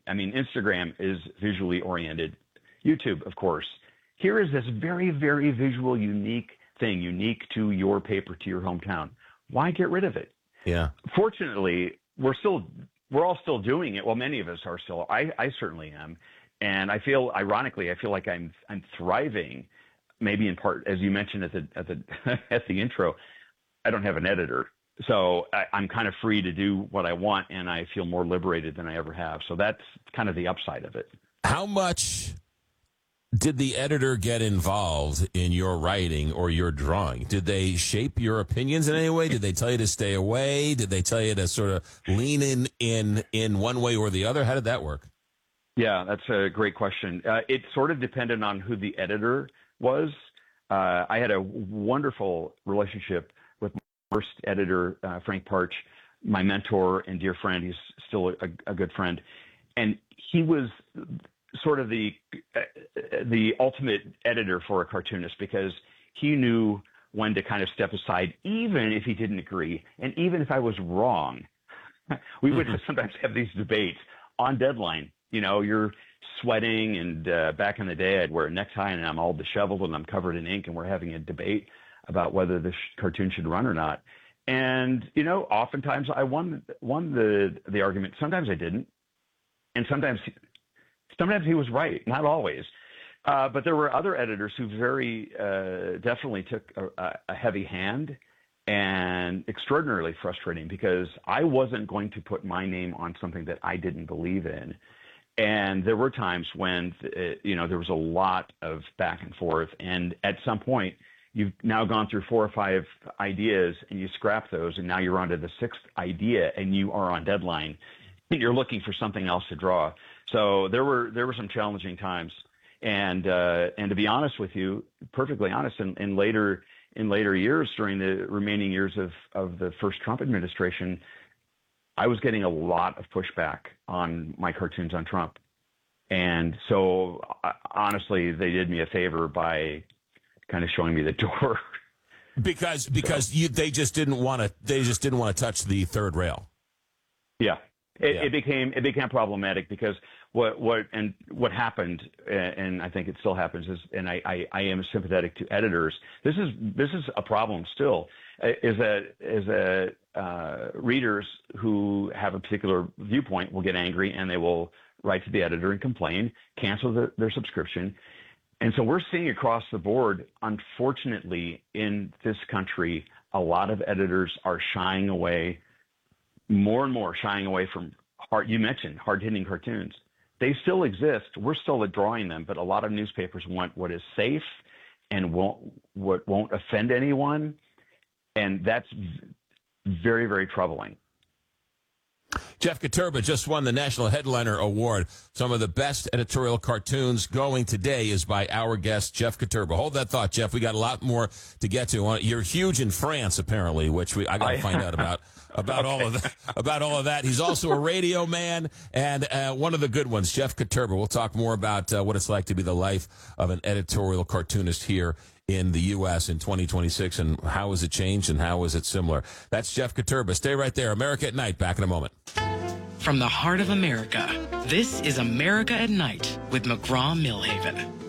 I mean, Instagram is visually oriented. YouTube, of course. Here is this very, very visual, unique thing, unique to your paper, to your hometown. Why get rid of it? Yeah. Fortunately, we're all still doing it. Well, many of us are still. I certainly am, and I feel, ironically, I feel like I'm thriving. Maybe in part, as you mentioned at the at the intro, I don't have an editor, so I'm kind of free to do what I want, and I feel more liberated than I ever have. So that's kind of the upside of it. How much did the editor get involved in your writing or your drawing? Did they shape your opinions in any way? Did they tell you to stay away? Did they tell you to sort of lean in one way or the other? How did that work? Yeah, that's a great question. It sort of depended on who the editor was. I had a wonderful relationship with my first editor, Frank Parch, my mentor and dear friend. He's still a good friend. And he was sort of the ultimate editor for a cartoonist, because he knew when to kind of step aside, even if he didn't agree. And even if I was wrong, we would sometimes have these debates on deadline. You know, you're sweating, and back in the day, I'd wear a necktie and I'm all disheveled and I'm covered in ink, and we're having a debate about whether this cartoon should run or not. And, you know, oftentimes I won the argument. Sometimes I didn't. And sometimes he was right, not always. But there were other editors who very definitely took a heavy hand, and extraordinarily frustrating, because I wasn't going to put my name on something that I didn't believe in. And there were times when, there was a lot of back and forth. And at some point, you've now gone through 4 or 5 ideas and you scrap those. And now you're on to the 6th idea and you are on deadline and you're looking for something else to draw. So there were some challenging times. And to be honest with you, perfectly honest, in later years, during the remaining years of the first Trump administration, I was getting a lot of pushback on my cartoons on Trump. And so honestly, they did me a favor by kind of showing me the door. Because they just didn't want to touch the third rail. Yeah. It became problematic, because what happened, and I think it still happens, is, and I am sympathetic to editors. This is a problem still, is that readers who have a particular viewpoint will get angry and they will write to the editor and complain, cancel their subscription. And so we're seeing across the board, unfortunately, in this country, a lot of editors are shying away, more and more shying away from you mentioned hard-hitting cartoons. They still exist. We're still drawing them, but a lot of newspapers want what is safe and what won't offend anyone. And that's very, very troubling. Jeff Katerba just won the National Headliner Award. Some of the best editorial cartoons going today is by our guest, Jeff Katerba. Hold that thought, Jeff. We got a lot more to get to. You're huge in France, apparently, which I got to find out about okay. all of that. He's also a radio man and one of the good ones, Jeff Katerba. We'll talk more about what it's like to be the life of an editorial cartoonist here in the U.S. in 2026, and how has it changed and how is it similar? That's Jeff Katerba. Stay right there. America at Night, back in a moment. From the heart of America, this is America at Night with McGraw-Millhaven.